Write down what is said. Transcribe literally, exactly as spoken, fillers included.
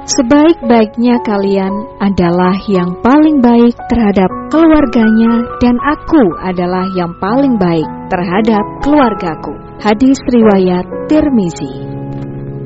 Sebaik-baiknya kalian adalah yang paling baik terhadap keluarganya, dan aku adalah yang paling baik terhadap keluargaku. Hadis riwayat Tirmizi.